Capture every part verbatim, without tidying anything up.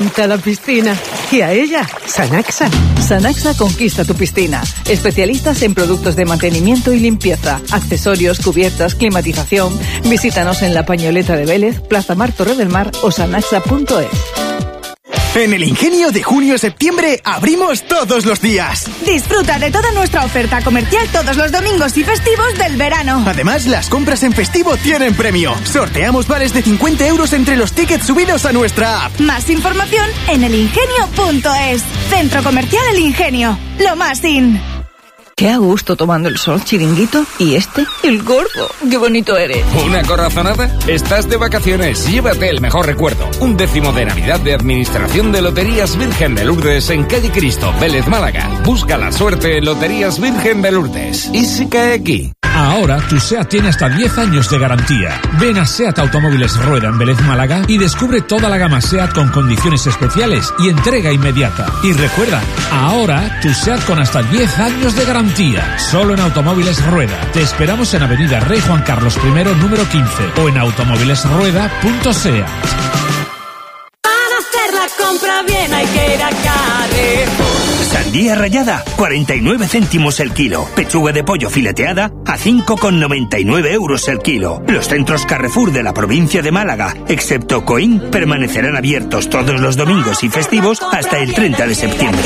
encanta la piscina. Y a ella, Sanaxa. Sanaxa conquista tu piscina. Especialistas en productos de mantenimiento y limpieza, accesorios, cubiertas, climatización. Visítanos en La Pañoleta de Vélez, Plaza Mar Torre del Mar o sanaxa punto es. En el Ingenio de junio-septiembre abrimos todos los días. Disfruta de toda nuestra oferta comercial todos los domingos y festivos del verano. Además, las compras en festivo tienen premio. Sorteamos vales de cincuenta euros entre los tickets subidos a nuestra app. Más información en el ingenio punto es. Centro Comercial El Ingenio. Lo más in. Qué a gusto tomando el sol, Chiringuito. Y este, el gordo. Qué bonito eres. ¿Una corazonada? Estás de vacaciones. Llévate el mejor recuerdo. Un décimo de Navidad de Administración de Loterías Virgen de Lourdes en Calle Cristo, Vélez, Málaga. Busca la suerte en Loterías Virgen de Lourdes. ¿Y si cae aquí? Ahora tu SEAT tiene hasta diez años de garantía. Ven a SEAT Automóviles Rueda en Vélez, Málaga y descubre toda la gama SEAT con condiciones especiales y entrega inmediata. Y recuerda, ahora tu SEAT con hasta diez años de garantía. Solo en Automóviles Rueda. Te esperamos en Avenida Rey Juan Carlos primero, número quince o en automóviles rueda punto seat. Para hacer la compra bien hay que ir a Carrefour. Sandía rallada, cuarenta y nueve céntimos el kilo. Pechuga de pollo fileteada, a cinco con noventa y nueve euros el kilo. Los centros Carrefour de la provincia de Málaga, excepto Coín, permanecerán abiertos todos los domingos y festivos hasta el treinta de septiembre.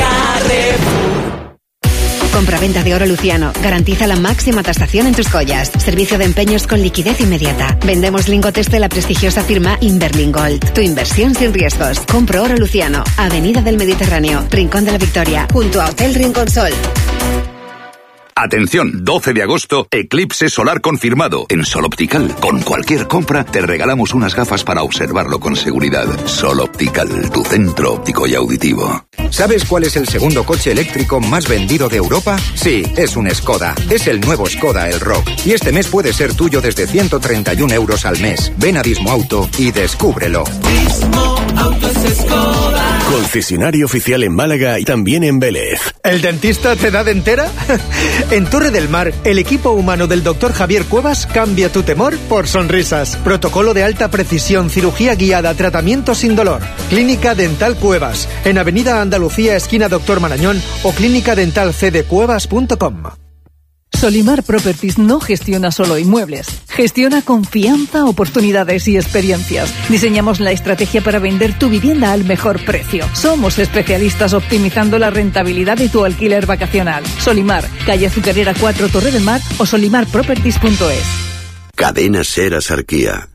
Compraventa de oro Luciano. Garantiza la máxima tasación en tus joyas. Servicio de empeños con liquidez inmediata. Vendemos lingotes de la prestigiosa firma Inverling Gold. Tu inversión sin riesgos. Compro oro Luciano. Avenida del Mediterráneo, Rincón de la Victoria, junto a Hotel Rincón Sol. Atención, doce de agosto, eclipse solar confirmado en Sol Optical. Con cualquier compra te regalamos unas gafas para observarlo con seguridad. Sol Optical, tu centro óptico y auditivo. ¿Sabes cuál es el segundo coche eléctrico más vendido de Europa? Sí, es un Skoda. Es el nuevo Skoda Elroq. Y este mes puede ser tuyo desde ciento treinta y un euros al mes. Ven a Vismo Auto y descúbrelo. Vismo Auto es Skoda. Concesionario oficial en Málaga y también en Vélez. ¿El dentista te da dentera? En Torre del Mar, el equipo humano del doctor Javier Cuevas cambia tu temor por sonrisas. Protocolo de alta precisión, cirugía guiada, tratamiento sin dolor. Clínica Dental Cuevas, en Avenida Andalucía, esquina Doctor Marañón o clínica dental c d cuevas punto com. Solimar Properties no gestiona solo inmuebles, gestiona confianza, oportunidades y experiencias. Diseñamos la estrategia para vender tu vivienda al mejor precio. Somos especialistas optimizando la rentabilidad de tu alquiler vacacional. Solimar, calle Azucarera cuatro, Torre del Mar o solimar properties punto es. Cadena Ser Asarquía.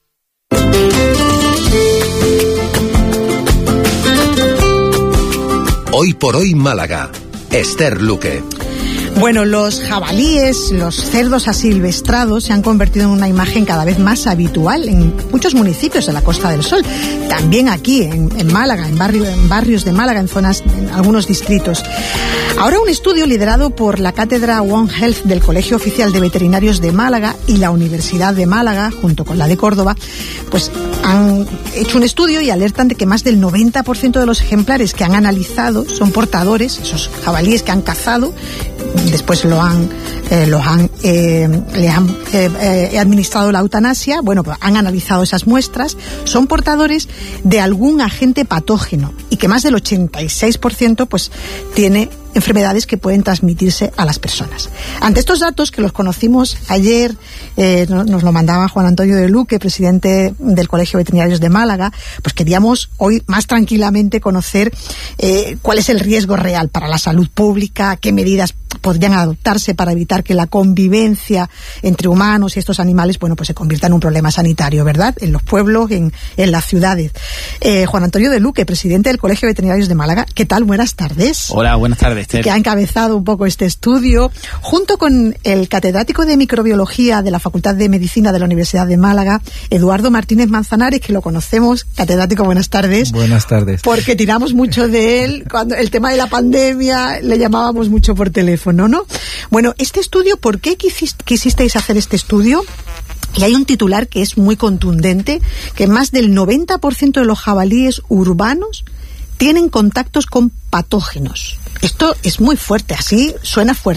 Hoy por hoy Málaga. Esther Luque. Bueno, los jabalíes, los cerdos asilvestrados se han convertido en una imagen cada vez más habitual en muchos municipios de la Costa del Sol. También aquí, en, en Málaga, en, barrio, en barrios de Málaga, en zonas, en algunos distritos. Ahora un estudio liderado por la cátedra One Health del Colegio Oficial de Veterinarios de Málaga y la Universidad de Málaga, junto con la de Córdoba, pues han hecho un estudio y alertan de que más del noventa por ciento de los ejemplares que han analizado son portadores, esos jabalíes que han cazado, después lo han, eh, los han, eh, le han eh, eh, administrado la eutanasia, bueno, pues han analizado esas muestras, son portadores de algún agente patógeno y que más del ochenta y seis por ciento pues tiene enfermedades que pueden transmitirse a las personas. Ante estos datos, que los conocimos ayer, eh, nos lo mandaba Juan Antonio de Luque, presidente del Colegio de Veterinarios de Málaga, pues queríamos hoy más tranquilamente conocer eh, cuál es el riesgo real para la salud pública, qué medidas podrían adoptarse para evitar que la convivencia entre humanos y estos animales, bueno, pues se convierta en un problema sanitario, ¿verdad? En los pueblos, en, en las ciudades. Eh, Juan Antonio de Luque, presidente del Colegio de Veterinarios de Málaga, ¿qué tal? Buenas tardes. Hola, buenas tardes. Que ha encabezado un poco este estudio, junto con el catedrático de microbiología de la Facultad de Medicina de la Universidad de Málaga, Eduardo Martínez Manzanares, que lo conocemos. Catedrático, buenas tardes. Buenas tardes. Porque tiramos mucho de él cuando el tema de la pandemia le llamábamos mucho por teléfono, ¿no? Bueno, este estudio, ¿por qué quisisteis hacer este estudio? Y hay un titular que es muy contundente, que más del noventa por ciento de los jabalíes urbanos tienen contactos con patógenos. Esto es muy fuerte, así suena fuerte.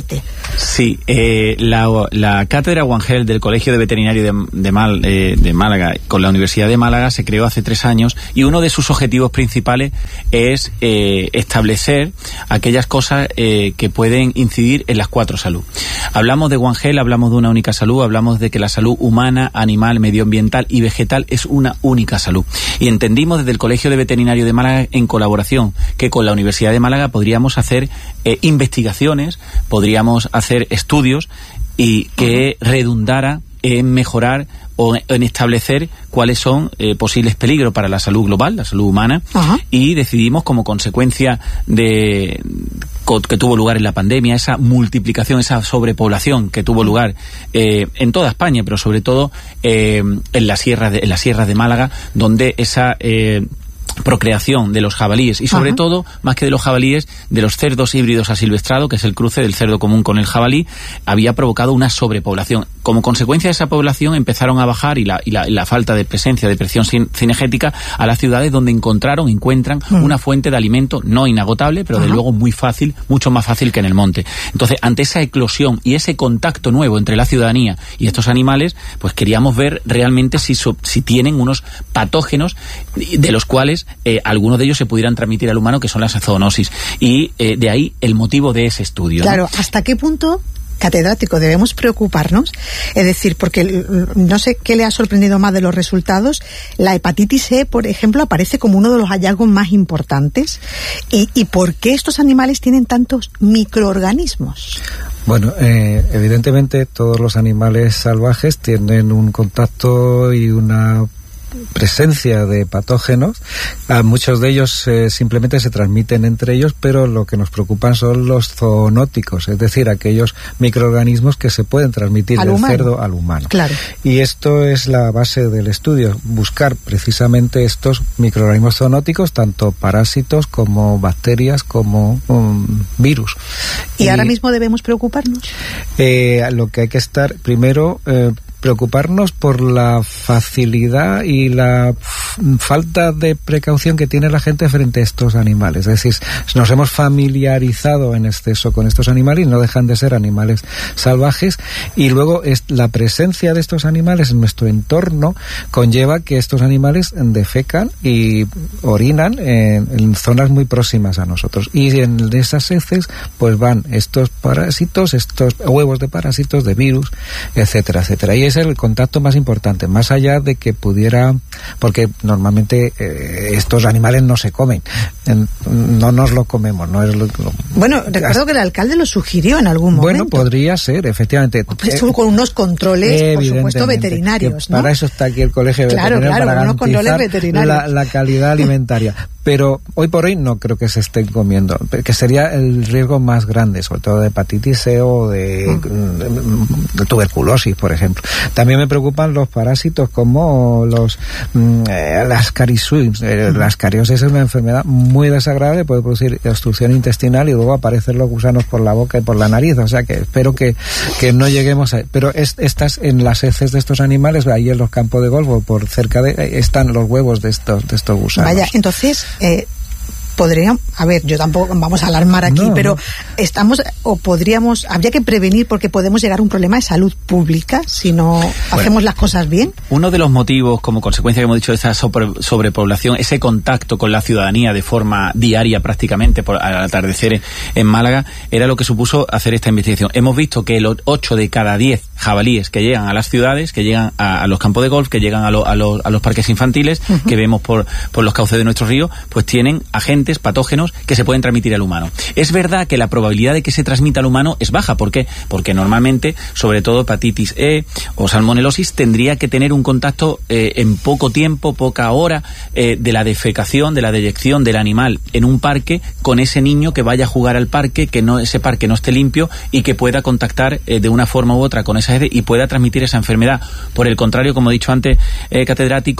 Sí, eh, la, la cátedra One Health del Colegio de Veterinario de, de, Mal, eh, de Málaga con la Universidad de Málaga se creó hace tres años y uno de sus objetivos principales es eh, establecer aquellas cosas eh, que pueden incidir en las cuatro salud. Hablamos de One Health, hablamos de una única salud, hablamos de que la salud humana, animal, medioambiental y vegetal es una única salud. Y entendimos desde el Colegio de Veterinario de Málaga, en colaboración que con la Universidad de Málaga, podríamos hacer eh, investigaciones, podríamos hacer estudios y que redundara en mejorar o en establecer cuáles son eh, posibles peligros para la salud global, la salud humana. Ajá. Y decidimos, como consecuencia de que tuvo lugar en la pandemia, esa multiplicación, esa sobrepoblación que tuvo lugar eh, en toda España, pero sobre todo eh, en las sierras de, en las sierras de Málaga, donde esa eh, procreación de los jabalíes y sobre Ajá. todo, más que de los jabalíes, de los cerdos híbridos asilvestrados, que es el cruce del cerdo común con el jabalí, había provocado una sobrepoblación. Como consecuencia de esa población empezaron a bajar y la, y la, y la falta de presencia de presión sin, cinegética a las ciudades, donde encontraron, encuentran mm. una fuente de alimento no inagotable, pero Ajá. de luego muy fácil, mucho más fácil que en el monte. Entonces, ante esa eclosión y ese contacto nuevo entre la ciudadanía y estos animales, pues queríamos ver realmente si, so, si tienen unos patógenos de los cuales Eh, algunos de ellos se pudieran transmitir al humano, que son las zoonosis, y eh, de ahí el motivo de ese estudio. Claro, ¿no? ¿Hasta qué punto, catedrático, debemos preocuparnos? Es decir, porque no sé qué le ha sorprendido más de los resultados. La hepatitis C, por ejemplo, aparece como uno de los hallazgos más importantes. ¿Y, y por qué estos animales tienen tantos microorganismos? Bueno, eh, evidentemente todos los animales salvajes tienen un contacto y una presencia de patógenos. A muchos de ellos eh, simplemente se transmiten entre ellos, pero lo que nos preocupan son los zoonóticos, es decir, aquellos microorganismos que se pueden transmitir del humano. cerdo al humano. Claro. Y esto es la base del estudio, buscar precisamente estos microorganismos zoonóticos, tanto parásitos como bacterias como um, virus. ¿Y, y ahora mismo debemos preocuparnos? Eh, lo que hay que estar primero eh, preocuparnos por la facilidad y la f- falta de precaución que tiene la gente frente a estos animales. Es decir, nos hemos familiarizado en exceso con estos animales y no dejan de ser animales salvajes, y luego es la presencia de estos animales en nuestro entorno conlleva que estos animales defecan y orinan en, en zonas muy próximas a nosotros, y en esas heces pues van estos parásitos, estos huevos de parásitos, de virus, etcétera, etcétera. Y es el contacto más importante, más allá de que pudiera, porque normalmente eh, estos animales no se comen, en, no nos lo comemos, no es lo, lo, bueno, recuerdo que el alcalde lo sugirió en algún momento. Bueno, podría ser, efectivamente. Pues eh, con unos controles, por supuesto, veterinarios, ¿no? Para eso está aquí el colegio claro, veterinario, claro, para unos controles veterinarios. La, la calidad alimentaria. Pero hoy por hoy no creo que se estén comiendo, que sería el riesgo más grande, sobre todo de hepatitis C o de, mm. de tuberculosis, por ejemplo. También me preocupan los parásitos como los eh, las carisuis. Eh, mm. La ascariosis es una enfermedad muy desagradable, puede producir obstrucción intestinal y luego aparecen los gusanos por la boca y por la nariz. O sea que espero que, que no lleguemos a... Pero es, estas en las heces de estos animales, ahí en los campos de golf o por cerca de... están los huevos de estos, de estos gusanos. Vaya, entonces... Eh, podríamos, a ver, yo tampoco vamos a alarmar aquí, no, pero no. estamos, o podríamos, habría que prevenir porque podemos llegar a un problema de salud pública si no bueno, hacemos las cosas bien. Uno de los motivos, como consecuencia que hemos dicho de esta sobre, sobrepoblación, ese contacto con la ciudadanía de forma diaria prácticamente por, al atardecer en Málaga, era lo que supuso hacer esta investigación. Hemos visto que el ocho de cada diez jabalíes que llegan a las ciudades, que llegan a, a los campos de golf, que llegan a, lo, a, los, a los parques infantiles, uh-huh. que vemos por, por los cauces de nuestros ríos, pues tienen agentes patógenos que se pueden transmitir al humano. Es verdad que la probabilidad de que se transmita al humano es baja. ¿Por qué? Porque normalmente, sobre todo hepatitis E o salmonelosis, tendría que tener un contacto eh, en poco tiempo, poca hora, eh, de la defecación, de la deyección del animal en un parque con ese niño que vaya a jugar al parque, que no ese parque no esté limpio y que pueda contactar eh, de una forma u otra con esa heces y pueda transmitir esa enfermedad. Por el contrario, como he dicho antes, eh, catedrático,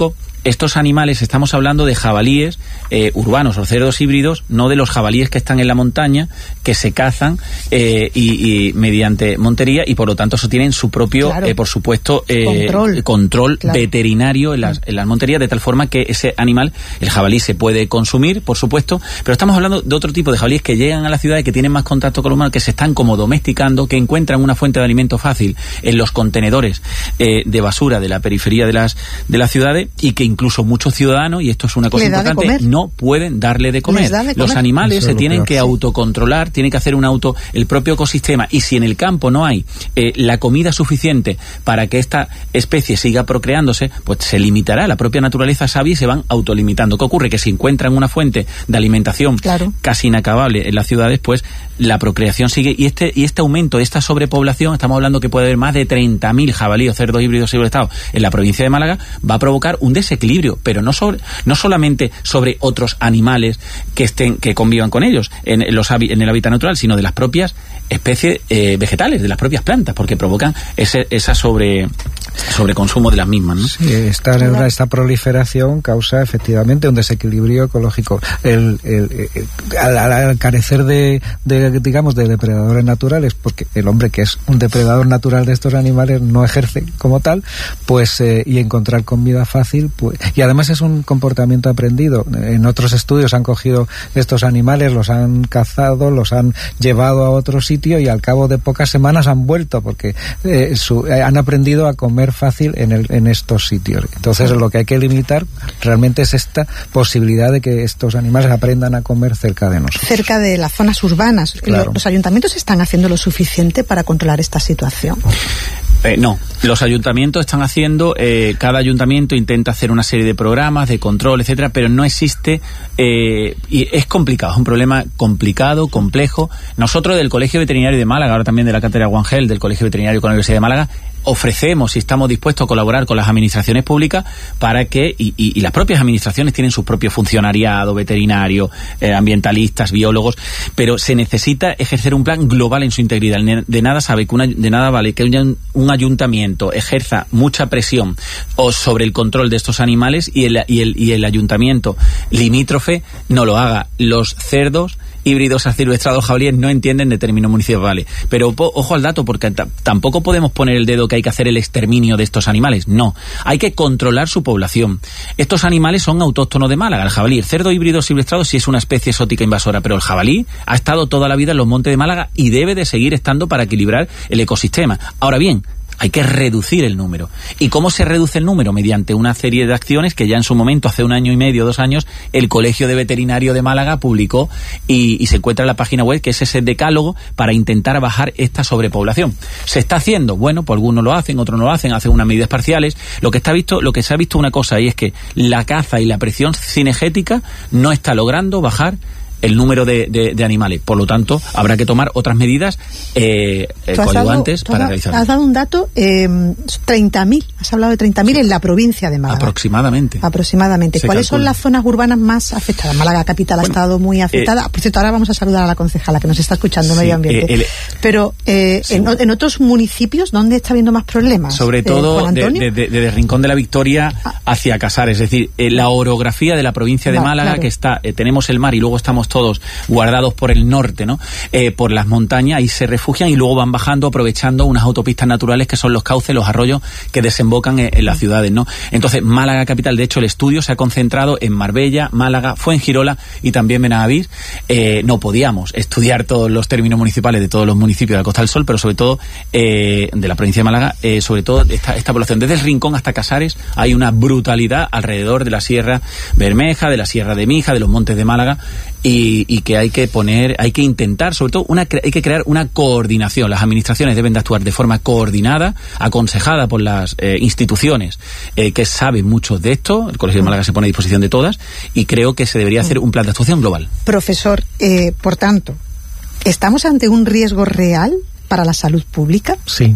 estos animales, estamos hablando de jabalíes eh, urbanos o cerdos híbridos, no de los jabalíes que están en la montaña, que se cazan eh, y, y mediante montería, y por lo tanto eso tienen su propio, claro. eh, por supuesto, eh, control, control claro. veterinario en las, en las monterías, de tal forma que ese animal, el jabalí, se puede consumir, por supuesto, pero estamos hablando de otro tipo de jabalíes que llegan a la ciudad y que tienen más contacto con el humano, que se están como domesticando, que encuentran una fuente de alimento fácil en los contenedores eh, de basura de la periferia de las de las ciudades, y que incluso muchos ciudadanos, y esto es una cosa importante, no pueden darle de comer. De los comer. Animales se tienen peor, que sí. autocontrolar, tienen que hacer un auto, el propio ecosistema, y si en el campo no hay eh, la comida suficiente para que esta especie siga procreándose, pues se limitará, la propia naturaleza sabia, y se van autolimitando. ¿Qué ocurre? Que si encuentran una fuente de alimentación claro. casi inacabable en las ciudades, pues la procreación sigue, y este y este aumento, esta sobrepoblación, estamos hablando que puede haber más de treinta mil jabalíes o cerdos híbridos silvestres en la provincia de Málaga, va a provocar un desequilibrio, pero no sobre no solamente sobre otros animales que estén que convivan con ellos en los en el hábitat natural, sino de las propias especies eh, vegetales, de las propias plantas, porque provocan ese esa sobre sobreconsumo de las mismas, ¿no? Sí, esta, esta proliferación causa efectivamente un desequilibrio ecológico. El, el, el, al, al carecer de, de, digamos, de depredadores naturales, porque el hombre, que es un depredador natural de estos animales, no ejerce como tal, pues eh, y encontrar comida fácil, pues, y además es un comportamiento aprendido. En otros estudios han cogido estos animales, los han cazado, los han llevado a otro sitio, y al cabo de pocas semanas han vuelto, porque eh, su, eh, han aprendido a comer fácil en, el, en estos sitios. Entonces lo que hay que limitar realmente es esta posibilidad de que estos animales aprendan a comer cerca de nosotros. Cerca de las zonas urbanas. Claro. ¿Los ayuntamientos están haciendo lo suficiente para controlar esta situación? Eh, no, los ayuntamientos están haciendo, eh, cada ayuntamiento intenta hacer una serie de programas de control, etcétera, pero no existe, eh, y es complicado, es un problema complicado, complejo. Nosotros del Colegio Veterinario de Málaga, ahora también de la Cátedra Guangel del Colegio Veterinario con la Universidad de Málaga, ofrecemos y estamos dispuestos a colaborar con las administraciones públicas para que, y, y, y las propias administraciones tienen su propio funcionariado, veterinario, eh, ambientalistas, biólogos, pero se necesita ejercer un plan global en su integridad. De nada sabe que una, de nada vale que un, un ayuntamiento ejerza mucha presión o sobre el control de estos animales y el, y el, y el ayuntamiento limítrofe no lo haga. Los cerdos híbridos asilvestrados jabalíes no entienden de términos municipales. Pero po, ojo al dato, porque t- tampoco podemos poner el dedo que hay que hacer el exterminio de estos animales. No, hay que controlar su población. Estos animales son autóctonos de Málaga. El jabalí, el cerdo híbrido silvestrado sí es una especie exótica invasora, pero el jabalí ha estado toda la vida en los montes de Málaga y debe de seguir estando para equilibrar el ecosistema. Ahora bien, hay que reducir el número. ¿Y cómo se reduce el número? Mediante una serie de acciones que ya en su momento, hace un año y medio, dos años, el Colegio de Veterinario de Málaga publicó y, y se encuentra en la página web, que es ese decálogo para intentar bajar esta sobrepoblación. ¿Se está haciendo? Bueno, pues algunos lo hacen, otros no lo hacen, hacen unas medidas parciales. Lo que está visto, lo que se ha visto una cosa, y es que la caza y la presión cinegética no está logrando bajar el número de, de, de animales. Por lo tanto, habrá que tomar otras medidas eh, coadyuvantes para has, realizarlo. Has dado un dato, eh, treinta mil, has hablado de treinta mil sí. en la provincia de Málaga. Aproximadamente. Aproximadamente. Se ¿Cuáles calcula. son las zonas urbanas más afectadas? Málaga capital bueno, ha estado muy afectada. Eh, Por cierto, ahora vamos a saludar a la concejala que nos está escuchando, sí, Medio Ambiente. Eh, el, Pero eh, sí. en, en otros municipios, ¿dónde está habiendo más problemas? Sobre todo desde de, de, de, de Rincón de la Victoria ah. hacia Casares. Es decir, eh, la orografía de la provincia de vale, Málaga, claro. que está, eh, tenemos el mar y luego estamos todos guardados por el norte, ¿no? Eh, por las montañas, y se refugian y luego van bajando aprovechando unas autopistas naturales que son los cauces, los arroyos que desembocan en, en las ciudades, ¿no? Entonces, Málaga capital, de hecho el estudio se ha concentrado en Marbella, Málaga, Fuengirola y también Benavís. Eh, no podíamos estudiar todos los términos municipales de todos los municipios de la Costa del Sol, pero sobre todo eh, de la provincia de Málaga, eh, sobre todo esta, esta población. Desde el Rincón hasta Casares hay una brutalidad alrededor de la Sierra Bermeja, de la Sierra de Mija, de los montes de Málaga, y, y que hay que poner, hay que intentar, sobre todo, una, hay que crear una coordinación. Las administraciones deben de actuar de forma coordinada, aconsejada por las eh, instituciones eh, que saben mucho de esto. El Colegio de Málaga se pone a disposición de todas, y creo que se debería hacer un plan de actuación global. Profesor, eh, por tanto, ¿estamos ante un riesgo real para la salud pública? Sí.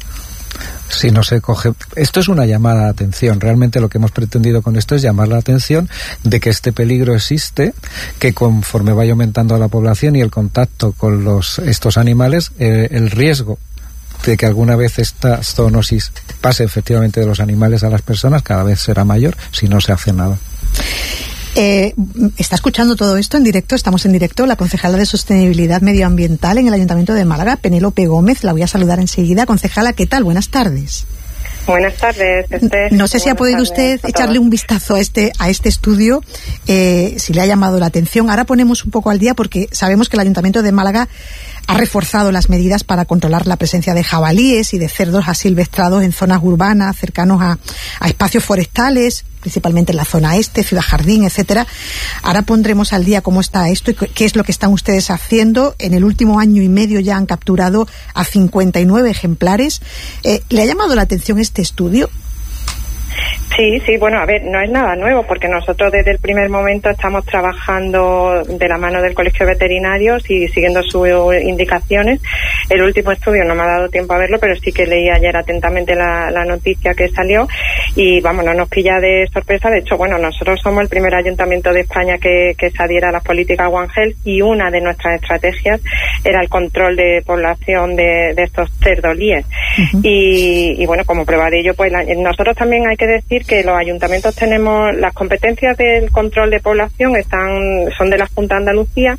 Si no se coge, esto es una llamada de atención. Realmente lo que hemos pretendido con esto es llamar la atención de que este peligro existe, que conforme vaya aumentando la población y el contacto con los estos animales, eh, el riesgo de que alguna vez esta zoonosis pase efectivamente de los animales a las personas cada vez será mayor si no se hace nada. Eh, está escuchando todo esto en directo, estamos en directo, la concejala de Sostenibilidad Medioambiental en el Ayuntamiento de Málaga, Penélope Gómez. La voy a saludar enseguida. Concejala, ¿qué tal? Buenas tardes. Buenas tardes, Esther. No sé si ha podido usted echarle un vistazo a este a este estudio, eh, si le ha llamado la atención. Ahora ponemos un poco al día porque sabemos que el Ayuntamiento de Málaga ha reforzado las medidas para controlar la presencia de jabalíes y de cerdos asilvestrados en zonas urbanas, cercanos a, a espacios forestales, principalmente en la zona este, Ciudad Jardín, etcétera. Ahora pondremos al día cómo está esto y qué es lo que están ustedes haciendo. En el último año y medio ya han capturado a cincuenta y nueve ejemplares. Eh, ¿Le ha llamado la atención este estudio? Sí, sí, bueno, a ver, no es nada nuevo porque nosotros desde el primer momento estamos trabajando de la mano del Colegio de Veterinarios y siguiendo sus indicaciones. El último estudio no me ha dado tiempo a verlo, pero sí que leí ayer atentamente la, la noticia que salió y, vamos, no nos pilla de sorpresa. De hecho, bueno, nosotros somos el primer ayuntamiento de España que, que se adhiera a las políticas One Health y una de nuestras estrategias era el control de población de, de estos cerdolíes. Uh-huh. Y, y, bueno, como prueba de ello, pues la, nosotros también hay que decir que los ayuntamientos tenemos las competencias del control de población están son de la Junta de Andalucía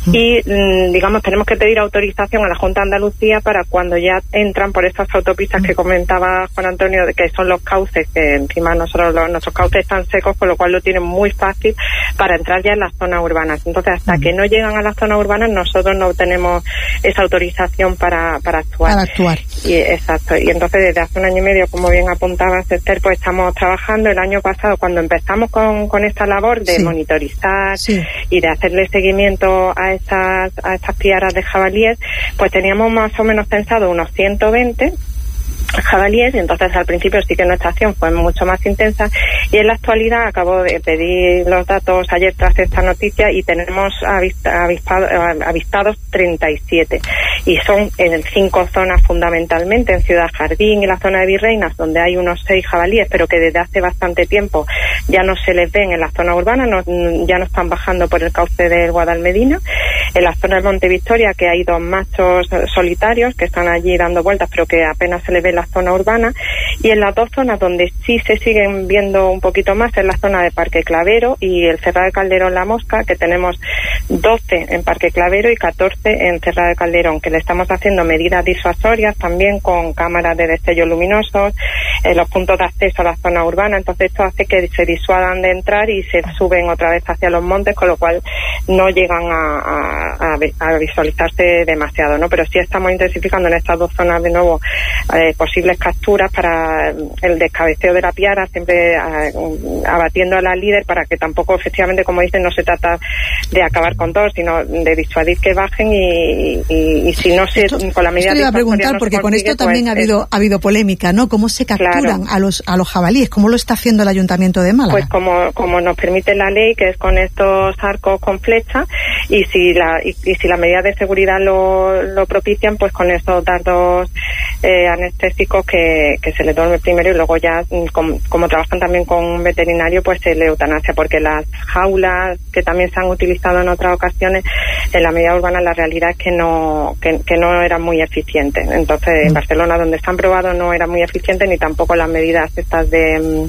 y digamos tenemos que pedir autorización a la Junta de Andalucía para cuando ya entran por estas autopistas que comentaba Juan Antonio, de que son los cauces, que encima nosotros los, nuestros cauces están secos, con lo cual lo tienen muy fácil para entrar ya en las zonas urbanas. Entonces hasta uh-huh. que no llegan a las zonas urbanas nosotros no tenemos esa autorización para, para actuar. Para actuar. Y, exacto. Y entonces desde hace un año y medio, como bien apuntaba Esther, pues estamos trabajando. El año pasado, cuando empezamos con, con esta labor de sí. monitorizar sí. y de hacerle seguimiento a estas a estas piaras de jabalíes, pues teníamos más o menos pensado unos ciento veinte jabalíes, y entonces al principio sí que nuestra acción fue mucho más intensa, y en la actualidad acabo de pedir los datos ayer tras esta noticia y tenemos avista, avispado, avistados treinta y siete, y son en cinco zonas fundamentalmente, en Ciudad Jardín y la zona de Virreinas, donde hay unos seis jabalíes, pero que desde hace bastante tiempo ya no se les ven en la zona urbana, no, ya no están bajando por el cauce del Guadalmedina. En la zona de Montevictoria, que hay dos machos solitarios que están allí dando vueltas, pero que apenas se les ve en la zona urbana, y en las dos zonas donde sí se siguen viendo un poquito más es la zona de Parque Clavero y el Cerrado de Calderón La Mosca, que tenemos doce en Parque Clavero y catorce en Cerrado de Calderón, que le estamos haciendo medidas disuasorias también con cámaras de destellos luminosos en los puntos de acceso a la zona urbana. Entonces esto hace que se disuadan de entrar y se suben otra vez hacia los montes, con lo cual no llegan a, a, a visualizarse demasiado, ¿no? Pero sí estamos intensificando en estas dos zonas de nuevo eh, posibles capturas para el descabeceo de la piara, siempre uh, abatiendo a la líder, para que tampoco, efectivamente, como dicen, no se trata de acabar con todos, sino de disuadir que bajen y, y, y si no se, esto, con la medida de... Esto le iba a preguntar, no porque con esto también pues, ha habido ha habido polémica, ¿no? ¿Cómo se capturan claro. a los a los jabalíes? ¿Cómo lo está haciendo el Ayuntamiento de Málaga? Pues como como nos permite la ley, que es con estos arcos con flecha, y si la y, y si las medidas de seguridad lo, lo propician, pues con esos dardos eh, anestésicos que, que se le duerme primero y luego ya, como, como trabajan también con un veterinario, pues se le eutanasia, porque las jaulas que también se han utilizado en otras ocasiones en la medida urbana, la realidad es que no que, que no eran muy eficientes. Entonces en Barcelona, donde se han probado, no era muy eficiente, ni tampoco las medidas estas de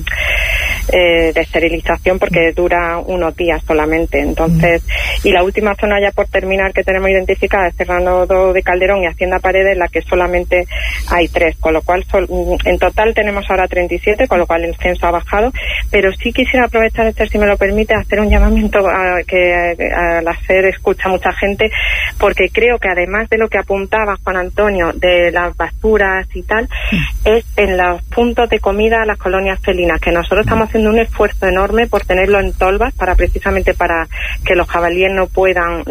eh, de esterilización, porque dura unos días solamente. Entonces, y la última zona, ya por terminar, que tenemos identificada es Cerrado de Calderón y Hacienda Paredes, en la que solamente hay tres, con lo cual sol, en total tenemos ahora treinta y siete, con lo cual el censo ha bajado. Pero sí quisiera aprovechar, este, si me lo permite, hacer un llamamiento a que al hacer escucha mucha gente, porque creo que además de lo que apuntaba Juan Antonio de las basuras y tal, es en los puntos de comida a las colonias felinas, que nosotros estamos haciendo un esfuerzo enorme por tenerlo en tolvas, para precisamente para que los jabalíes no puedan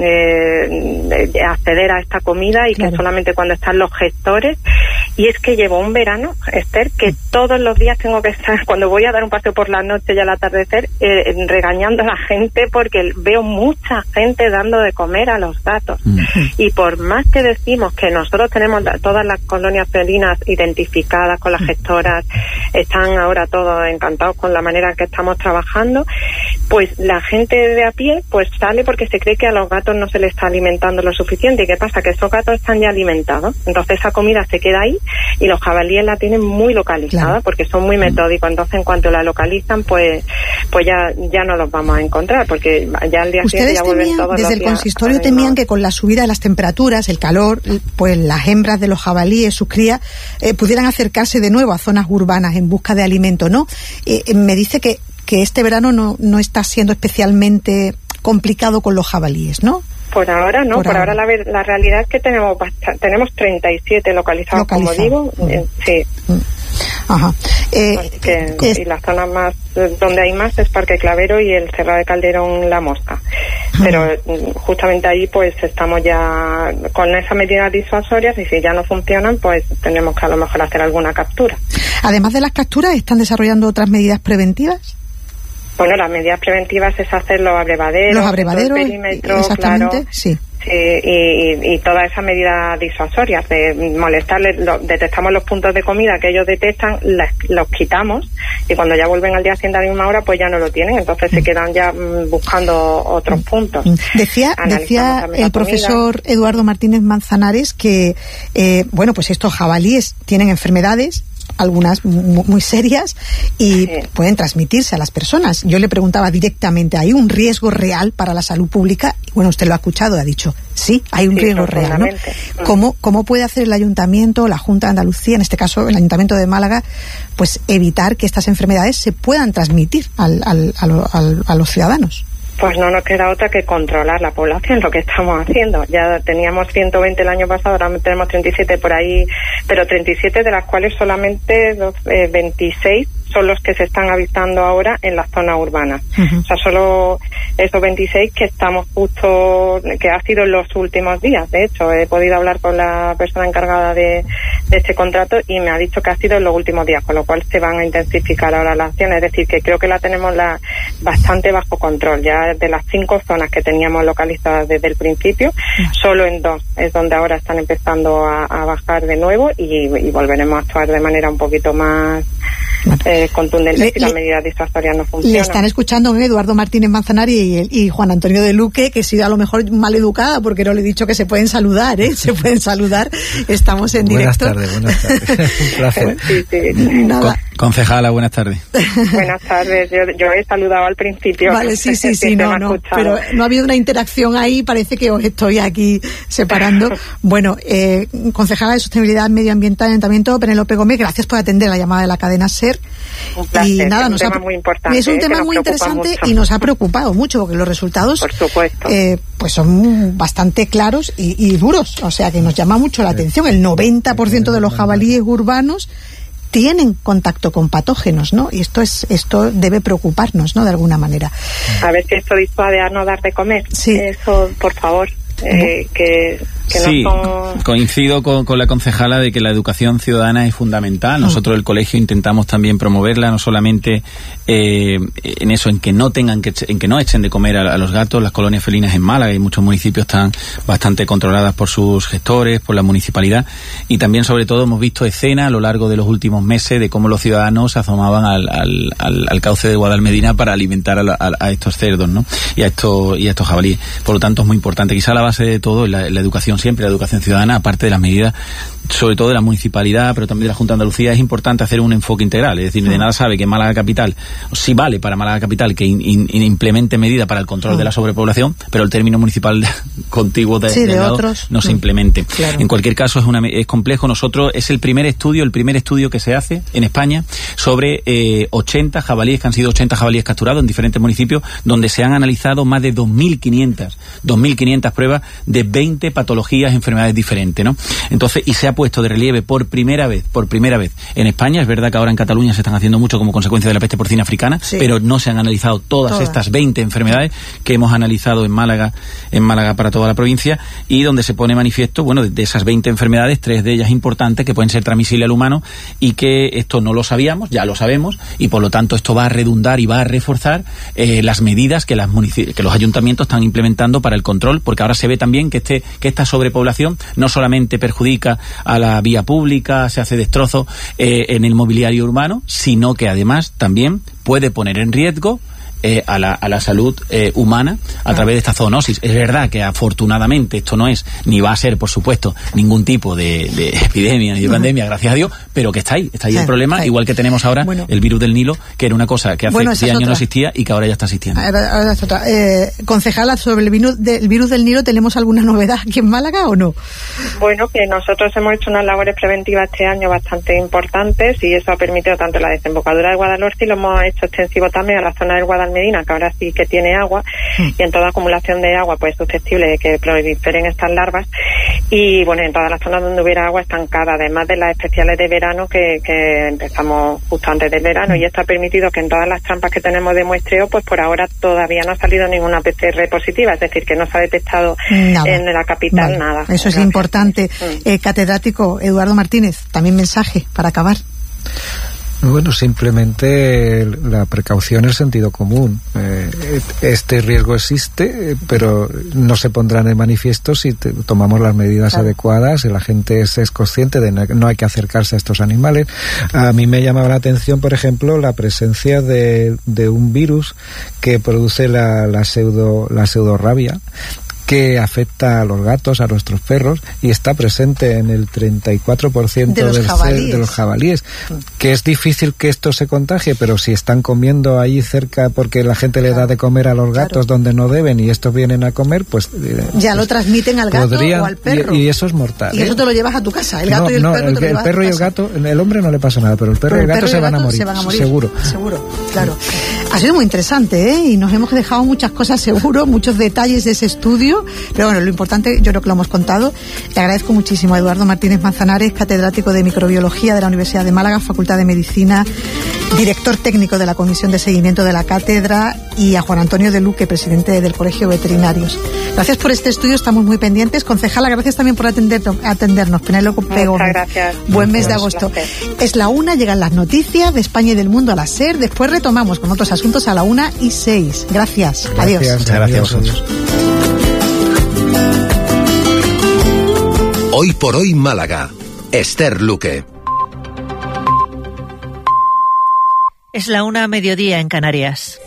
eh, acceder a esta comida, y claro. que solamente cuando están los gestores. Y es que llevo un verano, Esther, que todos los días tengo que estar, cuando voy a dar un paseo por la noche y al atardecer, eh, regañando a la gente, porque veo mucha gente dando de comer a los gatos. Mm. Y por más que decimos que nosotros tenemos todas las colonias felinas identificadas con las gestoras, están ahora todos encantados con la manera en que estamos trabajando, pues la gente de a pie pues sale porque se cree que a los gatos no se les está alimentando lo suficiente. ¿Y qué pasa? Que esos gatos están ya alimentados, entonces esa comida se queda ahí y los jabalíes la tienen muy localizada, claro, porque son muy metódicos. Entonces, en cuanto la localizan, pues pues ya ya no los vamos a encontrar, porque ya al día siguiente ya vuelven todos desde los el consistorio temían que con la subida de las temperaturas, el calor, pues las hembras de los jabalíes, sus crías, eh, pudieran acercarse de nuevo a zonas urbanas en busca de alimento, ¿no? Eh, eh, me dice que, que este verano no, no está siendo especialmente complicado con los jabalíes, ¿no? Por ahora no, por, por ahora, ahora la, la realidad es que tenemos tenemos treinta y siete localizados, localizados. como digo, uh-huh. eh, sí. Uh-huh. Ajá. Eh, que, es... Y las zonas más donde hay más es Parque Clavero y el Cerrado de Calderón La Mosca. Uh-huh. Pero justamente ahí pues estamos ya con esas medidas disuasorias, y si ya no funcionan, pues tenemos que a lo mejor hacer alguna captura. Además de las capturas, ¿están desarrollando otras medidas preventivas? Bueno, las medidas preventivas es hacer los abrevaderos, los abrevaderos, el perímetro, exactamente, claro, sí. Sí, y, y todas esas medidas disuasorias de molestarles, lo, detectamos los puntos de comida que ellos detectan, las, los quitamos, y cuando ya vuelven al día siguiente a la misma hora, pues ya no lo tienen, entonces mm. se quedan ya mm, buscando otros puntos. Decía, decía el profesor Eduardo Martínez Manzanares que, eh, bueno, pues estos jabalíes tienen enfermedades, algunas muy, muy serias, y sí. pueden transmitirse a las personas. Yo le preguntaba directamente, ¿hay un riesgo real para la salud pública? Y bueno, usted lo ha escuchado, ha dicho, sí, hay un sí, riesgo real, ¿no? ¿Cómo, ¿Cómo puede hacer el Ayuntamiento, la Junta de Andalucía, en este caso el Ayuntamiento de Málaga, pues evitar que estas enfermedades se puedan transmitir al, al, al, al, a los ciudadanos? Pues no nos queda otra que controlar la población, lo que estamos haciendo. Ya teníamos ciento veinte el año pasado, ahora tenemos treinta y siete por ahí, pero treinta y siete de las cuales solamente los, eh, veintiséis son los que se están avistando ahora en las zonas urbanas. Uh-huh. O sea, solo esos veintiséis que estamos justo, que ha sido en los últimos días. De hecho, he podido hablar con la persona encargada de, de este contrato y me ha dicho que ha sido en los últimos días, con lo cual se van a intensificar ahora las acciones. Es decir, que creo que la tenemos la bastante bajo control. Ya de las cinco zonas que teníamos localizadas desde el principio, uh-huh. solo en dos es donde ahora están empezando a, a bajar de nuevo, y, y volveremos a actuar de manera un poquito más eh, contundente le, si las medidas disuasorias no funcionan. Le están escuchando Eduardo Martínez Manzanares y, y Juan Antonio de Luque, que he sido a lo mejor mal educada porque no le he dicho que se pueden saludar, ¿eh? Se pueden saludar. Estamos en buenas directo. Tardes, buenas tardes. Un placer. Sí, sí. Con, concejala, buenas tardes. Buenas tardes. Yo, yo he saludado al principio. Vale, sí, sí, sí, no, no. Pero no ha habido una interacción ahí, parece que os estoy aquí separando. Bueno, eh, concejala de Sostenibilidad Medioambiental del Ayuntamiento, Penélope Gómez, gracias por atender la llamada de la cadena SER. Un placer, y nada, es un nos tema ha, muy importante. Es un tema muy interesante mucho. Y nos ha preocupado mucho porque los resultados, por supuesto, eh, pues son bastante claros y, y duros. O sea que nos llama mucho la atención. El noventa por ciento de los jabalíes urbanos tienen contacto con patógenos, ¿no? Y esto es esto debe preocuparnos, ¿no? De alguna manera. A ver si esto disuade a no dar de comer. Sí. Eso, por favor. Eh, que, que sí, no son... coincido con, con la concejala de que la educación ciudadana es fundamental. Nosotros el colegio intentamos también promoverla, no solamente eh, en eso, en que no tengan que en que no echen de comer a, a los gatos. Las colonias felinas en Málaga y muchos municipios están bastante controladas por sus gestores, por la municipalidad, y también sobre todo hemos visto escenas a lo largo de los últimos meses de cómo los ciudadanos se asomaban al, al, al, al cauce de Guadalmedina para alimentar a, la, a, a estos cerdos, ¿no? Y a estos y a estos jabalíes. Por lo tanto es muy importante. Quizá la base de todo es la, la educación siempre, la educación ciudadana, aparte de las medidas, sobre todo de la municipalidad, pero también de la Junta de Andalucía. Es importante hacer un enfoque integral, es decir, de nada sabe que Málaga Capital, sí vale para Málaga Capital que in, in, implemente medidas para el control de la sobrepoblación, pero el término municipal contiguo de, sí, de, de lado otros no se implemente. Claro. En cualquier caso es, una, es complejo. Nosotros es el primer estudio, el primer estudio que se hace en España sobre eh, ochenta jabalíes, que han sido ochenta jabalíes capturados en diferentes municipios, donde se han analizado más de dos mil quinientas pruebas de veinte patologías, enfermedades diferentes, ¿no? Entonces, y se ha puesto de relieve por primera vez, por primera vez en España. Es verdad que ahora en Cataluña se están haciendo mucho como consecuencia de la peste porcina africana, sí, pero no se han analizado todas, todas estas veinte enfermedades que hemos analizado en Málaga, en Málaga para toda la provincia, y donde se pone manifiesto, bueno, de esas veinte enfermedades, tres de ellas importantes que pueden ser transmisibles al humano, y que esto no lo sabíamos, ya lo sabemos, y por lo tanto esto va a redundar y va a reforzar eh, las medidas que, las munici- que los ayuntamientos están implementando para el control, porque ahora se ve también que este que esta sobrepoblación no solamente perjudica a la vía pública, se hace destrozo eh, en el mobiliario urbano, sino que además también puede poner en riesgo eh, a, la, a la salud eh, humana a través de esta zoonosis. Es verdad que afortunadamente esto no es, ni va a ser, por supuesto, ningún tipo de, de epidemia ni de pandemia, gracias a Dios, pero que está ahí, está ahí sí, el problema, igual que tenemos ahora bueno. el virus del Nilo, que era una cosa que hace bueno, diez años no existía y que ahora ya está existiendo. Ahora, ahora es otra. Eh, concejala, sobre el virus, de, el virus del Nilo, ¿tenemos alguna novedad aquí en Málaga o no? Bueno, que nosotros hemos hecho unas labores preventivas este año bastante importantes y eso ha permitido tanto la desembocadura de Guadalhorce y lo hemos hecho extensivo también a la zona del Guadalmedina, que ahora sí que tiene agua mm. y en toda acumulación de agua pues es susceptible de que proliferen estas larvas y bueno, en todas las zonas donde hubiera agua estancada, además de las especiales de verano que, que empezamos justo antes del verano mm. y esto ha permitido que en todas las trampas que tenemos de muestreo pues por ahora todavía no ha salido ninguna P C R positiva, es decir, que no se ha detectado nada. En la capital vale. nada. Eso Gracias. Es importante. Mm. Eh, catedrático Eduardo Martínez, también mensaje para acabar. Bueno, simplemente la precaución, el sentido común. Eh, este riesgo existe, pero no se pondrá de manifiesto si te, tomamos las medidas claro. adecuadas y la gente es, es consciente de que no hay que acercarse a estos animales. A mí me llamaba la atención, por ejemplo, la presencia de, de un virus que produce la, la pseudo la pseudorrabia, que afecta a los gatos, a nuestros perros, y está presente en el treinta y cuatro por ciento de los, del jabalíes. Cel, de los jabalíes. Que es difícil que esto se contagie, pero si están comiendo ahí cerca porque la gente le da de comer a los gatos claro. donde no deben y estos vienen a comer, pues... Ya pues, lo transmiten al gato podrían, o al perro. Y, y eso es mortal. Y eso te lo llevas a tu casa, el gato no, y el no, perro el, te lo el llevas perro a tu y el casa. gato, el hombre no le pasa nada, pero el perro pero y el gato, el se, van gato morir, se van a morir. Seguro. Seguro, claro. Ha sido muy interesante, ¿eh? Y nos hemos dejado muchas cosas seguro, muchos detalles de ese estudio, pero bueno, lo importante, yo creo que lo hemos contado. Le agradezco muchísimo a Eduardo Martínez Manzanares, catedrático de Microbiología de la Universidad de Málaga, Facultad de Medicina, director técnico de la Comisión de Seguimiento de la Cátedra, y a Juan Antonio de Luque, presidente del Colegio de Veterinarios. Gracias por este estudio, estamos muy pendientes. Concejala, gracias también por atendernos. atendernos. Penélope Pego. Muchas gracias. Buen mes gracias. de agosto. Es la una, llegan las noticias de España y del mundo a las SER. Después retomamos con otros asuntos a la una y seis. Gracias. gracias. Adiós. Muchas gracias a vosotros. Hoy por hoy Málaga. Esther Luque. Es la una a mediodía en Canarias.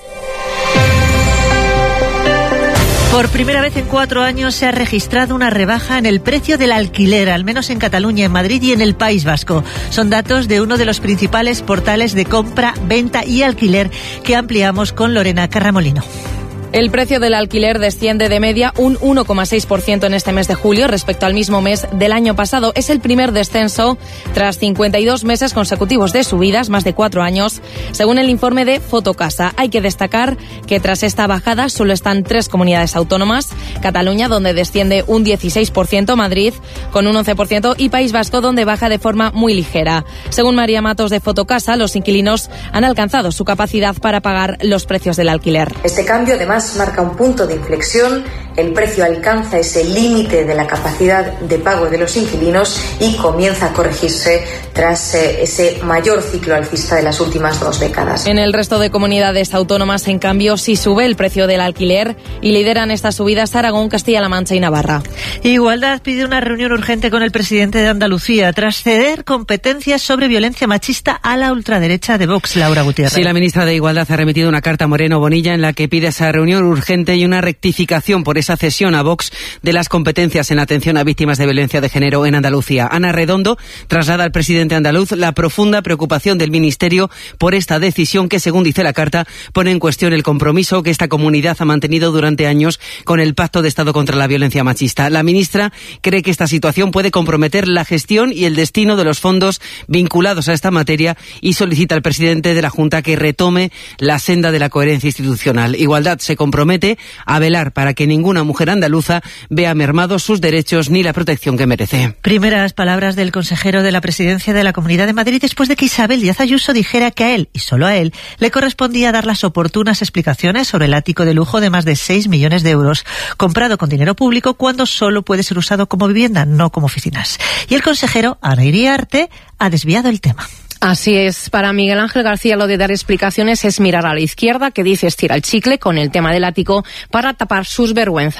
Por primera vez en cuatro años se ha registrado una rebaja en el precio del alquiler, al menos en Cataluña, en Madrid y en el País Vasco. Son datos de uno de los principales portales de compra, venta y alquiler que ampliamos con Lorena Carramolino. El precio del alquiler desciende de media un uno coma seis por ciento en este mes de julio respecto al mismo mes del año pasado. Es el primer descenso tras cincuenta y dos meses consecutivos de subidas, más de cuatro años, según el informe de Fotocasa. Hay que destacar que tras esta bajada solo están tres comunidades autónomas: Cataluña, donde desciende un dieciséis por ciento, Madrid con un once por ciento y País Vasco, donde baja de forma muy ligera. Según María Matos de Fotocasa, los inquilinos han alcanzado su capacidad para pagar los precios del alquiler. Este cambio, además, marca un punto de inflexión. El precio alcanza ese límite de la capacidad de pago de los inquilinos y comienza a corregirse tras eh, ese mayor ciclo alcista de las últimas dos décadas. En el resto de comunidades autónomas, en cambio, sí sube el precio del alquiler y lideran estas subidas Aragón, Castilla-La Mancha y Navarra. Igualdad pide una reunión urgente con el presidente de Andalucía tras ceder competencias sobre violencia machista a la ultraderecha de Vox, Laura Gutiérrez. Sí, la ministra de Igualdad ha remitido una carta a Moreno Bonilla en la que pide esa reunión urgente y una rectificación por esa cesión a Vox de las competencias en atención a víctimas de violencia de género en Andalucía. Ana Redondo traslada al presidente andaluz la profunda preocupación del Ministerio por esta decisión que, según dice la carta, pone en cuestión el compromiso que esta comunidad ha mantenido durante años con el Pacto de Estado contra la Violencia Machista. La ministra cree que esta situación puede comprometer la gestión y el destino de los fondos vinculados a esta materia y solicita al presidente de la Junta que retome la senda de la coherencia institucional. Igualdad se compromete a velar para que ninguna mujer andaluza vea mermados sus derechos ni la protección que merece. Primeras palabras del consejero de la Presidencia de la Comunidad de Madrid después de que Isabel Díaz Ayuso dijera que a él, y solo a él, le correspondía dar las oportunas explicaciones sobre el ático de lujo de más de seis millones de euros, comprado con dinero público cuando solo puede ser usado como vivienda, no como oficinas. Y el consejero, Ana Iriarte, ha desviado el tema. Así es, para Miguel Ángel García lo de dar explicaciones es mirar a la izquierda, que dice estira el chicle con el tema del ático para tapar sus vergüenzas.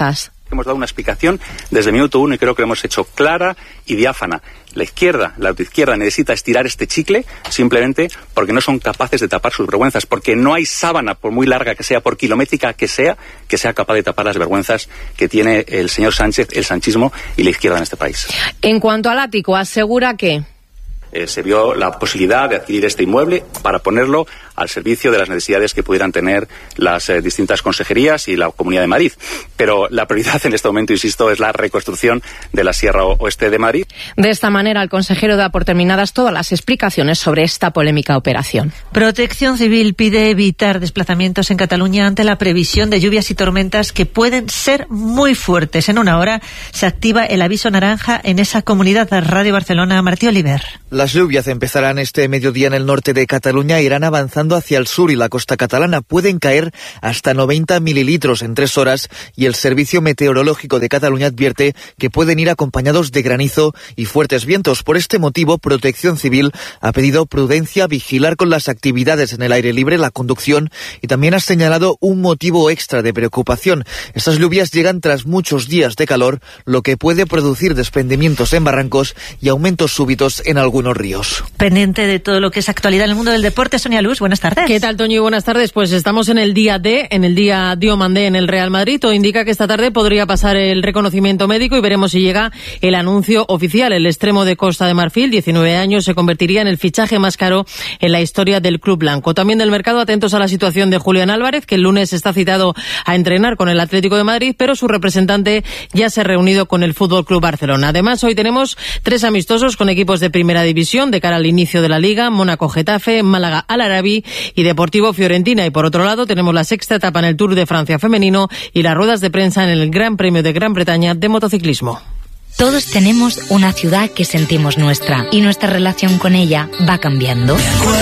Hemos dado una explicación desde el minuto uno y creo que lo hemos hecho clara y diáfana. La izquierda, la autoizquierda, necesita estirar este chicle simplemente porque no son capaces de tapar sus vergüenzas, porque no hay sábana, por muy larga que sea, por kilométrica que sea, que sea capaz de tapar las vergüenzas que tiene el señor Sánchez, el sanchismo y la izquierda en este país. En cuanto al ático, asegura que... Eh, se vio la posibilidad de adquirir este inmueble para ponerlo al servicio de las necesidades que pudieran tener las eh, distintas consejerías y la Comunidad de Madrid. Pero la prioridad en este momento, insisto, es la reconstrucción de la Sierra Oeste de Madrid. De esta manera, el consejero da por terminadas todas las explicaciones sobre esta polémica operación. Protección Civil pide evitar desplazamientos en Cataluña ante la previsión de lluvias y tormentas que pueden ser muy fuertes. En una hora se activa el aviso naranja en esa comunidad. Radio Barcelona, Martí Oliver. Las lluvias empezarán este mediodía en el norte de Cataluña e irán avanzando hacia el sur y la costa catalana. Pueden caer hasta noventa mililitros en tres horas y el Servicio Meteorológico de Cataluña advierte que pueden ir acompañados de granizo y fuertes vientos. Por este motivo, Protección Civil ha pedido prudencia, vigilar con las actividades en el aire libre, la conducción y también ha señalado un motivo extra de preocupación. Estas lluvias llegan tras muchos días de calor, lo que puede producir desprendimientos en barrancos y aumentos súbitos en algunos ríos. Pendiente de todo lo que es actualidad en el mundo del deporte, Sonia Luz, buenas tardes. ¿Qué tal, Toño? Buenas tardes. Pues estamos en el día D, en el día Diomandé en el Real Madrid. Todo indica que esta tarde podría pasar el reconocimiento médico y veremos si llega el anuncio oficial. El extremo de Costa de Marfil, diecinueve años, se convertiría en el fichaje más caro en la historia del club blanco. También del mercado, atentos a la situación de Julián Álvarez, que el lunes está citado a entrenar con el Atlético de Madrid, pero su representante ya se ha reunido con el F C Barcelona. Además, hoy tenemos tres amistosos con equipos de primera división de cara al inicio de la Liga: Mónaco-Getafe, Málaga-Al-Arabi y Deportivo-Fiorentina. Y por otro lado, tenemos la sexta etapa en el Tour de Francia femenino y las ruedas de prensa en el Gran Premio de Gran Bretaña de motociclismo. Todos tenemos una ciudad que sentimos nuestra y nuestra relación con ella va cambiando.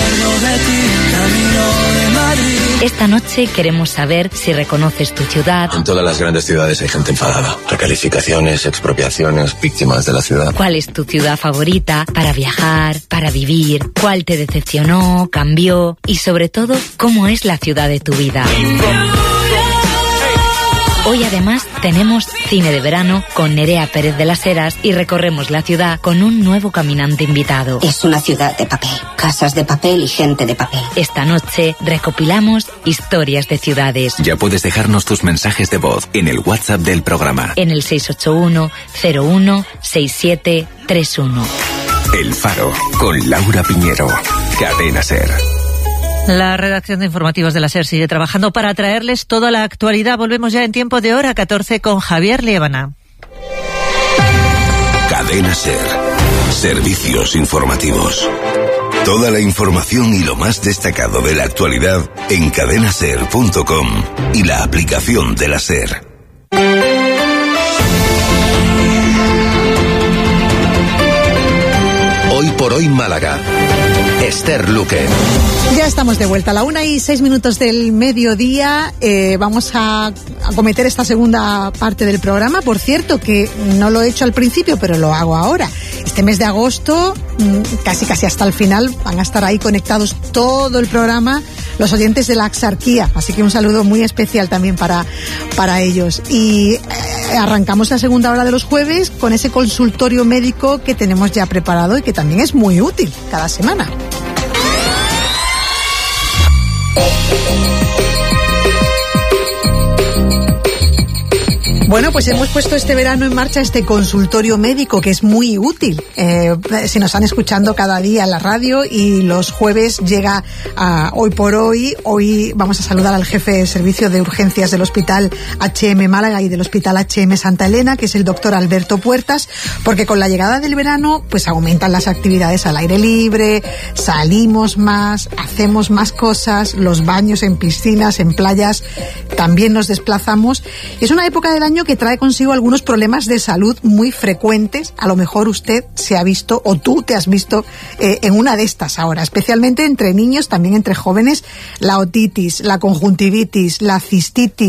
Esta noche queremos saber si reconoces tu ciudad. En todas las grandes ciudades hay gente enfadada. Recalificaciones, expropiaciones, víctimas de la ciudad. ¿Cuál es tu ciudad favorita para viajar, para vivir? ¿Cuál te decepcionó, cambió? Y sobre todo, ¿cómo es la ciudad de tu vida? Hoy además tenemos cine de verano con Nerea Pérez de las Heras y recorremos la ciudad con un nuevo caminante invitado. Es una ciudad de papel, casas de papel y gente de papel. Esta noche recopilamos historias de ciudades. Ya puedes dejarnos tus mensajes de voz en el WhatsApp del programa. En el seis ocho uno cero uno seis siete tres uno. El Faro, con Laura Piñero. Cadena SER. La redacción de informativos de la SER sigue trabajando para traerles toda la actualidad. Volvemos ya en tiempo de hora catorce con Javier Liébana. Cadena SER. Servicios informativos. Toda la información y lo más destacado de la actualidad en cadena ser punto com y la aplicación de la SER. Hoy por hoy Málaga. Esther Luque. Ya estamos de vuelta a la una y seis minutos del mediodía. Eh, vamos a, a cometer esta segunda parte del programa. Por cierto, que no lo he hecho al principio, pero lo hago ahora. Este mes de agosto, casi casi hasta el final, van a estar ahí conectados todo el programa los oyentes de la Axarquía. Así que un saludo muy especial también para, para ellos. Y eh, arrancamos la segunda hora de los jueves con ese consultorio médico que tenemos ya preparado y que también es muy útil cada semana. Bueno, pues hemos puesto este verano en marcha este consultorio médico que es muy útil. Eh, si nos están escuchando cada día en la radio y los jueves llega a Hoy por Hoy. Hoy vamos a saludar al jefe de servicio de urgencias del Hospital H M Málaga y del Hospital H M Santa Elena, que es el doctor Alberto Puertas, porque con la llegada del verano pues aumentan las actividades al aire libre, salimos más, hacemos más cosas, los baños en piscinas, en playas, también nos desplazamos. Es una época del año que trae consigo algunos problemas de salud muy frecuentes. A lo mejor usted se ha visto o tú te has visto eh, en una de estas ahora, especialmente entre niños, también entre jóvenes: la otitis, la conjuntivitis, la cistitis,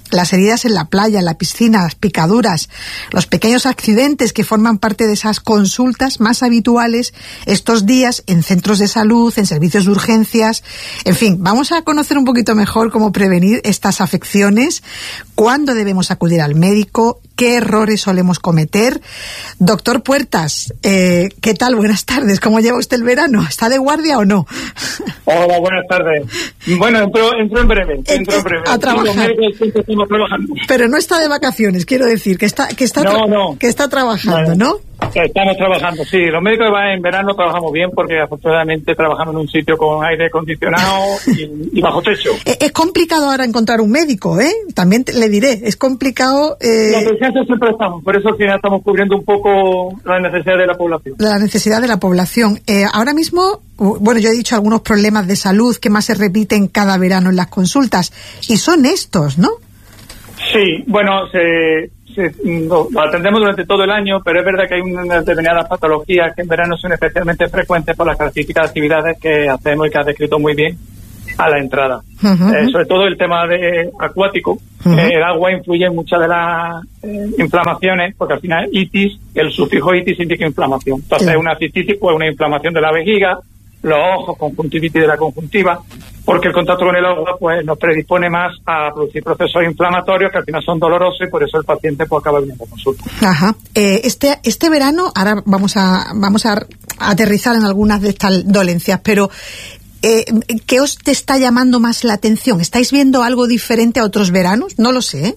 las heridas en la playa, en la piscina, las picaduras, los pequeños accidentes que forman parte de esas consultas más habituales estos días en centros de salud, en servicios de urgencias. En fin, vamos a conocer un poquito mejor cómo prevenir estas afecciones, cuándo debemos acudir al médico, qué errores solemos cometer. Doctor Puertas, eh, ¿qué tal? Buenas tardes. ¿Cómo lleva usted el verano? ¿Está de guardia o no? Hola, buenas tardes. Bueno, entro, entro en breve. Entro en breve. A trabajar. Pero no está de vacaciones, quiero decir, que está que está, no, no. Que está trabajando, ¿no? Estamos trabajando, sí. Los médicos en verano trabajamos bien porque afortunadamente trabajamos en un sitio con aire acondicionado y, y bajo techo. Es, es complicado ahora encontrar un médico, ¿eh? También te, le diré, es complicado... Eh... Las necesidades siempre estamos, por eso al final estamos cubriendo un poco las necesidades de la población. La necesidad de la población. Eh, ahora mismo, bueno, yo he dicho algunos problemas de salud que más se repiten cada verano en las consultas, y son estos, ¿no? Sí, bueno, se... Lo atendemos durante todo el año, pero es verdad que hay unas determinadas patologías que en verano son especialmente frecuentes por las características actividades que hacemos y que has descrito muy bien a la entrada. Uh-huh. Eh, sobre todo el tema de acuático. Uh-huh. Eh, el agua influye en muchas de las eh, inflamaciones, porque al final itis, el sufijo itis indica inflamación. Entonces, uh-huh. una cistitis, pues una inflamación de la vejiga, los ojos, conjuntivitis de la conjuntiva, porque el contacto con el agua pues nos predispone más a producir procesos inflamatorios que al final son dolorosos y por eso el paciente pues acaba viniendo a consulta. Ajá. Eh, este este verano, ahora vamos a vamos a aterrizar en algunas de estas dolencias, pero eh, ¿qué os te está llamando más la atención? ¿Estáis viendo algo diferente a otros veranos? No lo sé, ¿eh?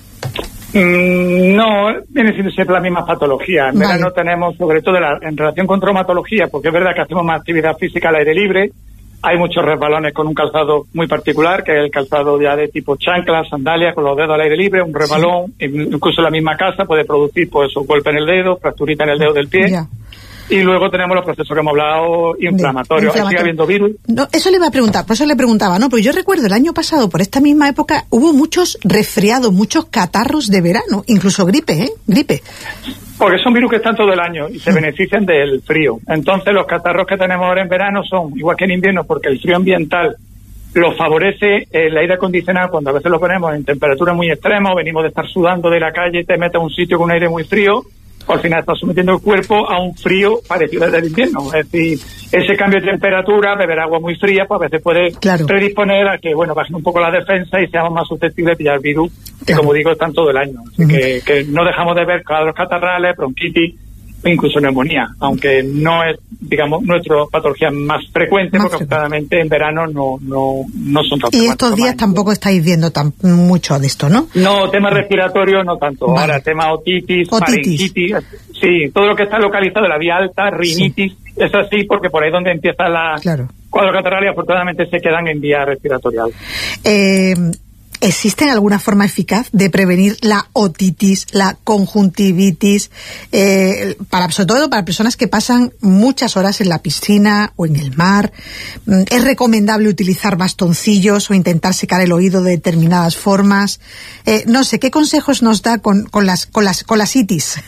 Mm, no, viene siendo siempre la misma patología. En vale. verano tenemos, sobre todo la, en relación con traumatología, porque es verdad que hacemos más actividad física al aire libre. Hay muchos resbalones con un calzado muy particular, que es el calzado ya de tipo chancla, sandalia, con los dedos al aire libre, un resbalón, sí. Incluso en la misma casa puede producir pues un golpe en el dedo, fracturita en el dedo del pie. Ya. Y luego tenemos los procesos que hemos hablado inflamatorios. Ahí sigue habiendo virus. No, eso le iba a preguntar, por eso le preguntaba, ¿no? Porque yo recuerdo el año pasado, por esta misma época, hubo muchos resfriados, muchos catarros de verano, incluso gripe, ¿eh? Gripe. Porque son virus que están todo el año y se benefician del frío. Entonces los catarros que tenemos ahora en verano son igual que en invierno, porque el frío ambiental lo favorece el aire acondicionado. Cuando a veces lo ponemos en temperatura muy extrema, venimos de estar sudando de la calle, te metes a un sitio con aire muy frío, al final estás sometiendo el cuerpo a un frío parecido al del invierno. Es decir, ese cambio de temperatura, beber agua muy fría, pues a veces puede claro. predisponer a que, bueno, bajen un poco la defensa y seamos más susceptibles de pillar virus, que claro. como digo, están todo el año. Así uh-huh. que, que no dejamos de ver cuadros catarrales, bronquitis, incluso neumonía, aunque no es, digamos, nuestra patología más frecuente, más porque afortunadamente en verano no no no son tan frecuentes. Y estos días tampoco estáis viendo tan mucho de esto, ¿no? No, tema respiratorio no tanto. Vale. Ahora, tema otitis, otitis, faringitis, sí, todo lo que está localizado en la vía alta, rinitis, sí. es así porque por ahí donde empieza la claro. cuadro catarral y afortunadamente se quedan en vía respiratoria. Eh... ¿Existe alguna forma eficaz de prevenir la otitis, la conjuntivitis, eh, para, sobre todo para personas que pasan muchas horas en la piscina o en el mar? ¿Es recomendable utilizar bastoncillos o intentar secar el oído de determinadas formas? Eh, no sé, ¿qué consejos nos da con, con las con las con las itis?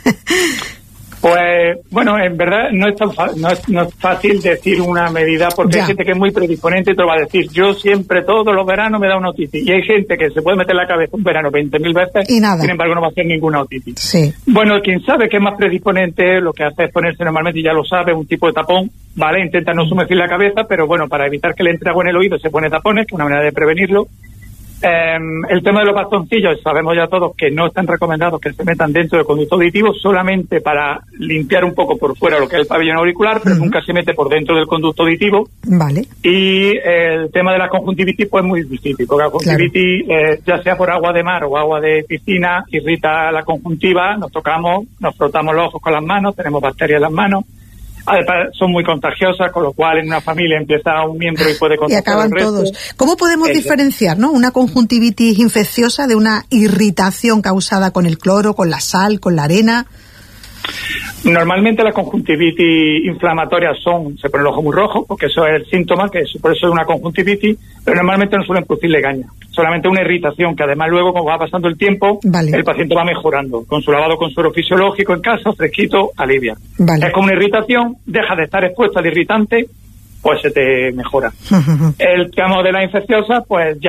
Pues, bueno, en verdad no es tan fa- no, es, no es fácil decir una medida porque ya. Hay gente que es muy predisponente y te lo va a decir. Yo siempre, todos los veranos me da una otitis. Y hay gente que se puede meter en la cabeza un verano veinte mil veces y nada. Sin embargo no va a hacer ninguna otitis. Sí. Bueno, quien sabe que es más predisponente, lo que hace es ponerse normalmente, y ya lo sabe, un tipo de tapón, ¿vale? Intenta no sumergir la cabeza, pero bueno, para evitar que le entre agua en el oído se pone tapones, que es una manera de prevenirlo. Eh, el tema de los bastoncillos, sabemos ya todos que no están recomendados que se metan dentro del conducto auditivo, solamente para limpiar un poco por fuera lo que es el pabellón auricular, pero uh-huh. nunca se mete por dentro del conducto auditivo. Vale. Y el tema de la conjuntivitis pues es muy difícil, porque la conjuntivitis, claro. eh, ya sea por agua de mar o agua de piscina, irrita la conjuntiva, nos tocamos, nos frotamos los ojos con las manos, tenemos bacterias en las manos. Son muy contagiosas, con lo cual en una familia empieza un miembro y puede contagiar. Y acaban todos. ¿Cómo podemos Eso. diferenciar, ¿no? una conjuntivitis infecciosa de una irritación causada con el cloro, con la sal, con la arena? Normalmente las conjuntivitis inflamatorias son, se pone el ojo muy rojo, porque eso es el síntoma, que es, por eso es una conjuntivitis, pero normalmente no suelen producir legaña, solamente una irritación, que además luego, como va pasando el tiempo, vale. el paciente va mejorando, con su lavado con suero fisiológico en casa, fresquito, alivia. Vale. Es como una irritación, deja de estar expuesta al irritante, pues se te mejora. Uh-huh. El tema de la infecciosa, pues ya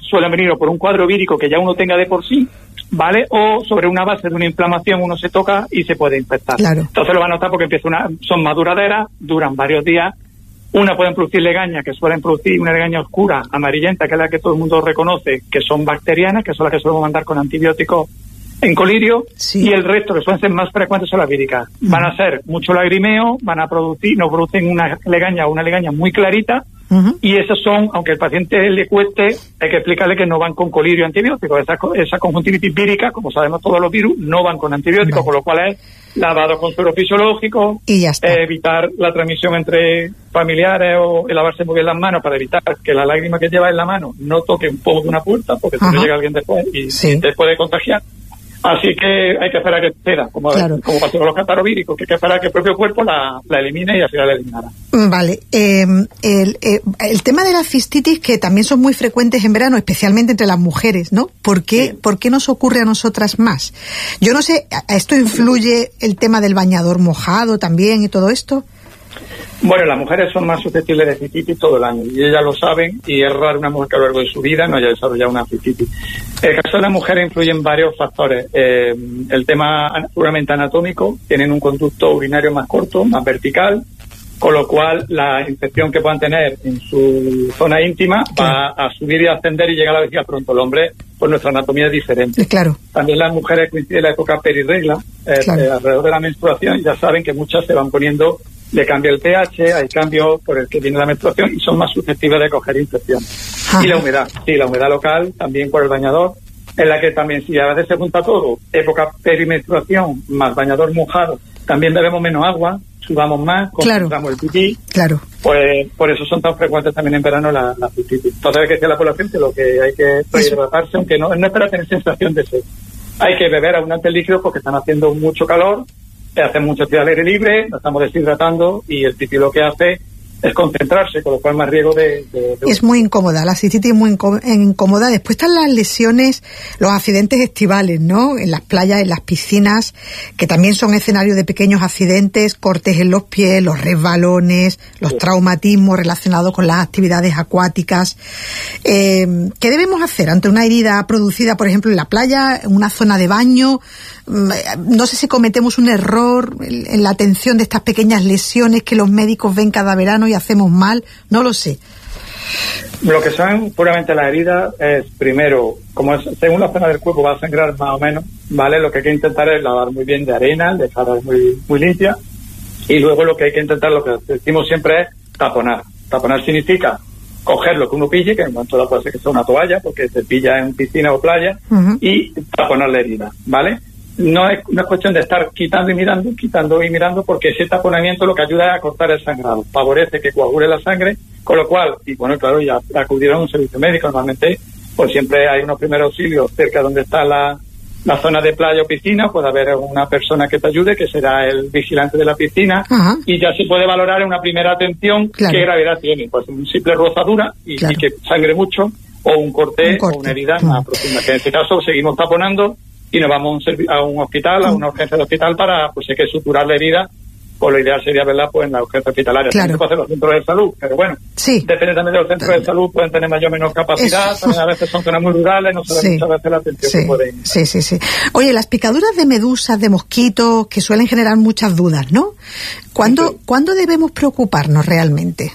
suelen venir o por un cuadro vírico que ya uno tenga de por sí, ¿vale? O sobre una base de una inflamación uno se toca y se puede infectar. Claro. Entonces lo va a notar porque empieza una, son más duraderas, duran varios días. Una pueden producir legañas, que suelen producir una legaña oscura, amarillenta, que es la que todo el mundo reconoce, que son bacterianas, que son las que solemos mandar con antibióticos en colirio, sí. Y el resto, que suelen ser más frecuentes, son las víricas. Uh-huh. Van a ser mucho lagrimeo, van a producir, nos producen una legaña o una legaña muy clarita, uh-huh. Y esos son, aunque al paciente le cueste, hay que explicarle que no van con colirio antibiótico. Esa, esa conjuntivitis vírica, como sabemos todos los virus, no van con antibióticos, vale. Con lo cual es lavado con suero fisiológico, y ya está. Eh, evitar la transmisión entre familiares o lavarse muy bien las manos para evitar que la lágrima que lleva en la mano no toque un poco de una puerta, porque si no llega alguien después y sí. Te puede contagiar. Así que hay que esperar que ceda, como, claro. como pasó con los catarrovíricos, que hay que esperar que el propio cuerpo la, la elimine y al final la eliminará. Vale. Eh, el, eh, el tema de la cistitis, que también son muy frecuentes en verano, especialmente entre las mujeres, ¿no? ¿Por qué, sí. ¿Por qué nos ocurre a nosotras más? Yo no sé, ¿a esto influye el tema del bañador mojado también y todo esto? Bueno, las mujeres son más susceptibles de cistitis todo el año y ellas lo saben, y es raro una mujer que a lo largo de su vida no haya desarrollado una cistitis. En el caso de las mujeres influyen varios factores. Eh, el tema puramente anatómico, tienen un conducto urinario más corto, más vertical, con lo cual la infección que puedan tener en su zona íntima va a subir y ascender y llegar a la vejiga pronto. El hombre, pues nuestra anatomía es diferente. Claro. También las mujeres coinciden la época perirregla, eh, claro. eh, alrededor de la menstruación, y ya saben que muchas se van poniendo, le cambia el pH, hay cambios por el que viene la menstruación y son más susceptibles de coger infección. Ajá. Y la humedad, sí, la humedad local, también por el bañador, en la que también, si a veces se junta todo, época perimenstruación más bañador mojado, también bebemos menos agua, sudamos más, concentramos el pipí, claro. Pues por eso son tan frecuentes también en verano las la cistitis. Entonces hay que decir a la población que lo que hay que rehidratarse, aunque no, no es para tener sensación de sed. Hay que beber abundante líquido porque están haciendo mucho calor, hacen mucha actividad al aire libre, nos estamos deshidratando y el pipí lo que hace es concentrarse, con lo cual más riesgo de, de, de... Es muy incómoda, la cistitis es muy incómoda. Después están las lesiones, los accidentes estivales, ¿no? En las playas, en las piscinas, que también son escenarios de pequeños accidentes, cortes en los pies, los resbalones, los sí. traumatismos relacionados con las actividades acuáticas. Eh, ¿Qué debemos hacer ante una herida producida, por ejemplo, en la playa, en una zona de baño? No sé si cometemos un error en la atención de estas pequeñas lesiones que los médicos ven cada verano y hacemos mal, no lo sé. Lo que son puramente las heridas es, primero, como es, según la zona del cuerpo va a sangrar más o menos, ¿vale? Lo que hay que intentar es lavar muy bien de arena, dejarla muy, muy limpia, y luego lo que hay que intentar, lo que decimos siempre es taponar. Taponar significa coger lo que uno pille, que en cuanto la puede ser que sea una toalla, porque se pilla en piscina o playa, uh-huh. y taponar la herida, ¿vale? No es, no es cuestión de estar quitando y mirando, quitando y mirando, porque ese taponamiento lo que ayuda es a cortar el sangrado, favorece que coagule la sangre, con lo cual, y bueno, claro, ya acudir a un servicio médico, normalmente, pues siempre hay unos primeros auxilios cerca donde está la, la zona de playa o piscina, puede haber una persona que te ayude, que será el vigilante de la piscina, ajá. y ya se puede valorar en una primera atención claro. qué gravedad tiene, pues una simple rozadura y, claro. y que sangre mucho, o un corte, un corte. o una herida uh-huh. más profunda, que en este caso seguimos taponando y nos vamos a un, servi- a un hospital, a una urgencia de hospital para, pues hay que suturar la herida, pues lo ideal sería verla pues en la urgencia hospitalaria. Claro. También se puede hacer los centros de salud, pero bueno, sí. depende también de los centros de salud, pueden tener mayor o menor capacidad, Eso. también a veces son zonas muy rurales, no se sí. muchas veces la atención sí. que pueden. Sí, sí, sí. Oye, las picaduras de medusas, de mosquitos, que suelen generar muchas dudas, ¿no? ¿Cuándo, sí. ¿cuándo debemos preocuparnos realmente?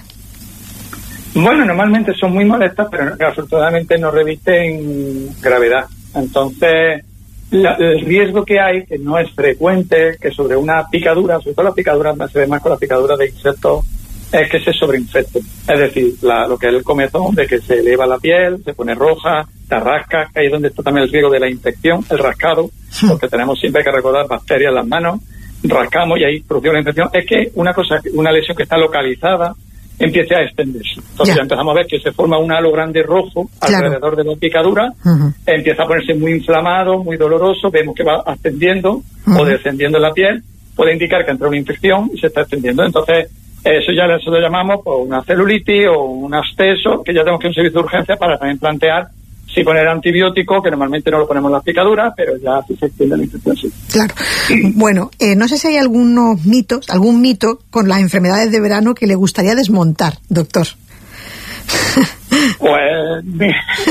Bueno, normalmente son muy molestas, pero afortunadamente no revisten gravedad. Entonces, La, el riesgo que hay, que no es frecuente, que sobre una picadura, sobre todo las picaduras, se ve más con las picaduras de insectos, es que se sobreinfecten. Es decir, la, lo que es el comezón, de que se eleva la piel, se pone roja, te rasca, ahí es donde está también el riesgo de la infección, el rascado, porque tenemos siempre que recordar bacterias en las manos, rascamos y ahí produce la infección. Es que una cosa, una lesión que está localizada, empiece a extenderse. Entonces ya. ya empezamos a ver que se forma un halo grande rojo claro. alrededor de la picadura, uh-huh. empieza a ponerse muy inflamado, muy doloroso, vemos que va ascendiendo uh-huh. o descendiendo en la piel, puede indicar que entra una infección y se está extendiendo. Entonces, eso ya eso lo llamamos pues, una celulitis o un absceso, que ya tenemos que ir a un servicio de urgencia para también plantear si poner antibiótico, que normalmente no lo ponemos en las picaduras, pero ya si se extiende la infección, sí. Claro. Bueno, eh, no sé si hay algunos mitos, algún mito con las enfermedades de verano que le gustaría desmontar, doctor. Pues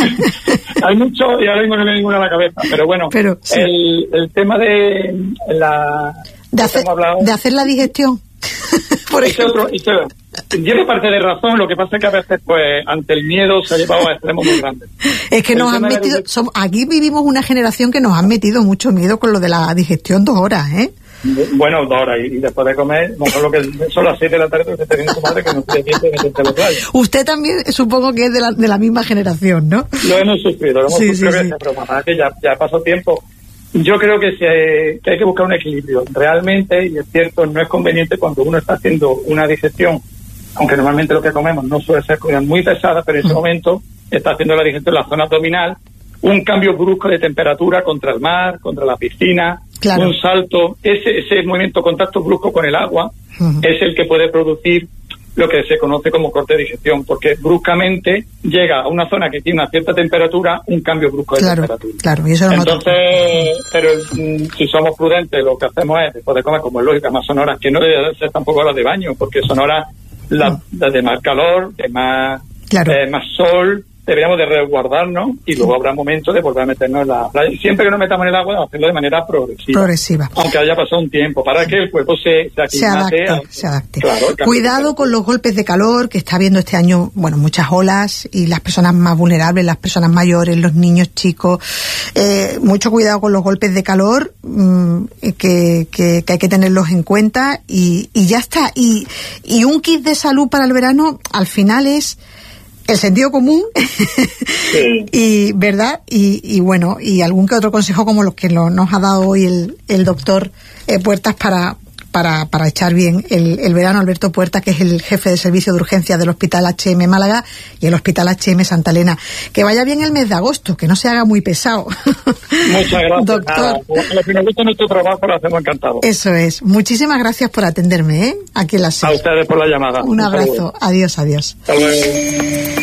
hay mucho y ahora mismo no me viene ninguna a la cabeza, pero bueno, pero, sí. el, el tema de la de hacer, de hacer la digestión. Por ejemplo, y otro, y tiene parte de razón, lo que pasa es que a veces, pues, ante el miedo se ha llevado a extremos muy grandes. Es que el nos han metido, la... somos, aquí vivimos una generación que nos han metido mucho miedo con lo de la digestión dos horas, ¿eh? Bueno, dos horas, y, y después de comer, mejor lo que son las seis de la tarde, que te viene tu madre que no tiene tiempo de meterte los rayos. Usted también, supongo que es de la, de la misma generación, ¿no? Lo hemos sufrido, lo hemos sí, sufrido, sí, sí. Pero mamá, que ya, ya pasó tiempo. Yo creo que, se, que hay que buscar un equilibrio. Realmente, y es cierto, no es conveniente cuando uno está haciendo una digestión, aunque normalmente lo que comemos no suele ser comida muy pesada, pero en ese momento está haciendo la digestión en la zona abdominal, un cambio brusco de temperatura contra el mar, contra la piscina, claro. Un salto, ese, ese movimiento, contacto brusco con el agua, uh-huh. es el que puede producir lo que se conoce como corte de digestión, porque bruscamente llega a una zona que tiene una cierta temperatura, un cambio brusco de claro, temperatura. Claro, y eso lo Entonces, pero mm, si somos prudentes, lo que hacemos es, después de comer, como es lógica, más sonoras, que no debe ser tampoco las de baño, porque son horas las no. la de más calor, de más, claro. eh, más sol, deberíamos de resguardarnos y luego habrá momentos de volver a meternos en la playa. Y siempre que nos metamos en el agua, hacerlo de manera progresiva. Progresiva. Aunque haya pasado un tiempo, para que el cuerpo se, se aclimate. Se adapte, a, se adapte. Claro, Cuidado con los golpes de calor, que está habiendo este año, bueno, muchas olas, y las personas más vulnerables, las personas mayores, los niños chicos. Eh, mucho cuidado con los golpes de calor, mmm, que, que, que hay que tenerlos en cuenta, y, y ya está. Y, y un kit de salud para el verano, al final es el sentido común, sí. y verdad, y, y bueno, y algún que otro consejo como los que lo, nos ha dado hoy el, el doctor eh, Puertas para, para, para echar bien el, el verano. Alberto Puertas, que es el jefe de servicio de urgencia del Hospital H M Málaga y el Hospital H M Santa Elena. Que vaya bien el mes de agosto, que no se haga muy pesado. Muchas gracias. Doctor. Lo que nos gusta nuestro trabajo lo hacemos encantado. Eso es. Muchísimas gracias por atenderme, ¿eh? Aquí en la SER. A ustedes por la llamada. Un abrazo. Adiós, adiós. Hasta luego.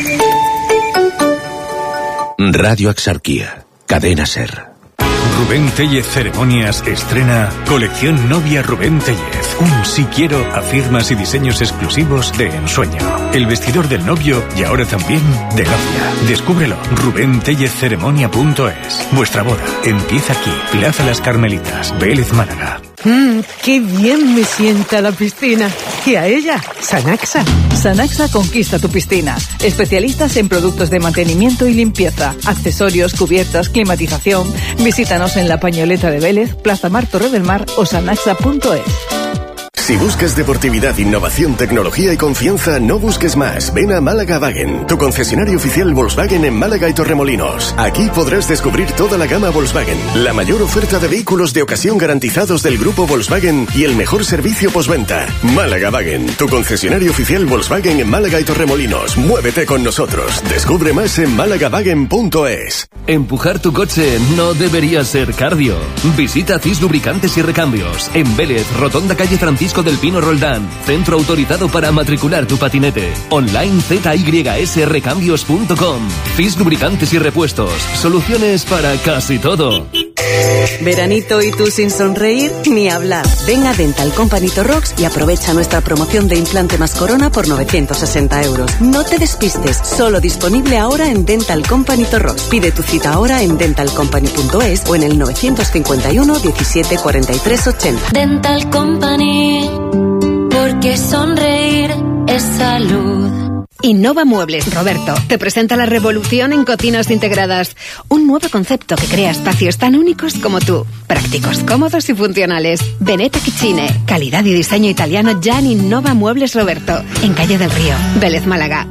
Radio Exarquía, Cadena SER. Rubén Tellez Ceremonias estrena Colección Novia Rubén Tellez. Un sí quiero a firmas y diseños exclusivos de ensueño. El vestidor del novio y ahora también de novia. Descúbrelo. Rubén Tellez Ceremonia punto es. Vuestra boda empieza aquí. Plaza Las Carmelitas, Vélez, Málaga. Mmm, qué bien me sienta la piscina. Y a ella, Sanaxa. Sanaxa conquista tu piscina. Especialistas en productos de mantenimiento y limpieza, accesorios, cubiertas, climatización. Visítanos en La Pañoleta de Vélez, Plaza Mar, Torre del Mar o sanaxa punto es. Si buscas deportividad, innovación, tecnología y confianza, no busques más. Ven a Málaga Wagen, tu concesionario oficial Volkswagen en Málaga y Torremolinos. Aquí podrás descubrir toda la gama Volkswagen, la mayor oferta de vehículos de ocasión garantizados del grupo Volkswagen y el mejor servicio postventa. Málaga Wagen, tu concesionario oficial Volkswagen en Málaga y Torremolinos. Muévete con nosotros. Descubre más en málaga wagen punto es. Empujar tu coche no debería ser cardio. Visita C I S Lubricantes y Recambios en Vélez, Rotonda Calle Francisco del Pino Roldán, centro autorizado para matricular tu patinete. Online z y s recambios punto com. C I S Lubricantes y Repuestos, soluciones para casi todo. Veranito y tú sin sonreír, ni hablar. Ven a Dental Company Torrox y aprovecha nuestra promoción de implante más corona por novecientos sesenta euros. No te despistes, solo disponible ahora en Dental Company Torrox. Pide tu cita ahora en dental company punto es o en el novecientos cincuenta y uno diecisiete cuarenta y tres ochenta. Dental Company, porque sonreír es salud. Innova Muebles, Roberto, te presenta la revolución en cocinas integradas. Un nuevo concepto que crea espacios tan únicos como tú. Prácticos, cómodos y funcionales. Veneta Kitchine, calidad y diseño italiano ya en Innova Muebles Roberto, en Calle del Río, Vélez, Málaga.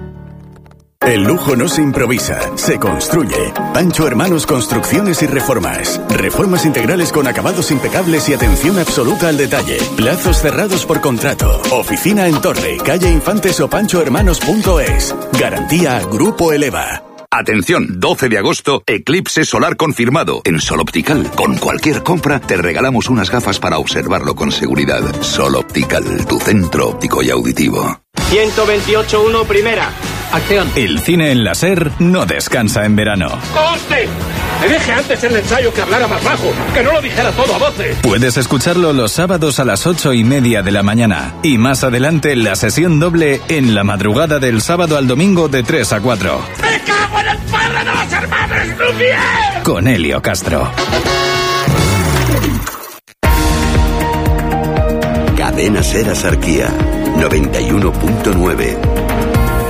El lujo no se improvisa, se construye. Pancho Hermanos Construcciones y Reformas. Reformas integrales con acabados impecables y atención absoluta al detalle. Plazos cerrados por contrato. Oficina en Torre, calle Infantes o pancho hermanos punto es. Garantía Grupo Eleva. Atención, doce de agosto, eclipse solar confirmado en Sol Optical. Con cualquier compra te regalamos unas gafas para observarlo con seguridad. Sol Optical, tu centro óptico y auditivo. ciento veintiocho punto uno primera. Acción. El cine en la SER no descansa en verano. ¡Conste! Le dije antes en el ensayo que hablara más bajo, que no lo dijera todo a voces. Puedes escucharlo los sábados a las ocho y media de la mañana. Y más adelante la sesión doble en la madrugada del sábado al domingo de tres a cuatro. ¡Me cago en el padre de los hermanos Lumière! Con Helio Castro. Cadena Ser Sarquía, noventa y uno punto nueve.